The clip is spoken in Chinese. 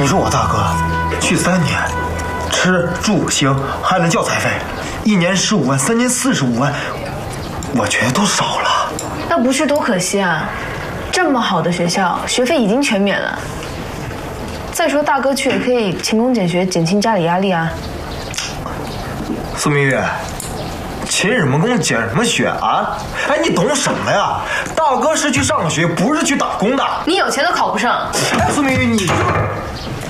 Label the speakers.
Speaker 1: 你说我大哥去3年，吃住行还能教材费，1年15万，3年45万，我觉得都少了。
Speaker 2: 那不去多可惜啊！这么好的学校，学费已经全免了。再说大哥去也可以勤工俭学，减轻家里压力啊。
Speaker 1: 苏明玉，勤什么工俭什么学啊？哎，你懂什么呀？大哥是去上学，不是去打工的。
Speaker 2: 你有钱都考不上。
Speaker 1: 哎，苏明玉，你这